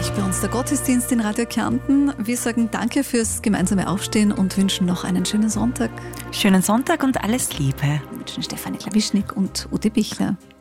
gleich bei uns der Gottesdienst in Radio Kärnten. Wir sagen danke fürs gemeinsame Aufstehen und wünschen noch einen schönen Sonntag. Schönen Sonntag und alles Liebe. Wir wünschen Stefanie Klawischnik und Ute Bichler.